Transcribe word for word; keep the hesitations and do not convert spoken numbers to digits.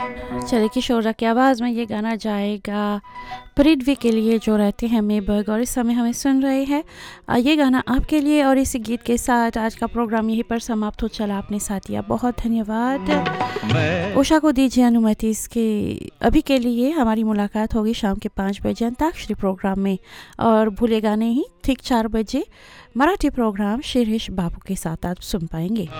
चलिए किशोरा की आवाज़ में ये गाना जाएगा पृथ्वी के लिए जो रहते हैं मेबर्ग और इस समय हमें सुन रहे हैं। अ, ये गाना आपके लिए और इसी गीत के साथ आज का प्रोग्राम यहीं पर समाप्त हो चला। आपने साथ दिया, बहुत धन्यवाद। उषा को दीजिए अनुमति इसके अभी के लिए। हमारी मुलाकात होगी शाम के पाँच बजे अंताक्षरी प्रोग्राम में और भूलेगा नहीं ठीक चार बजे मराठी प्रोग्राम शिरीष बाबू के साथ आप सुन पाएंगे।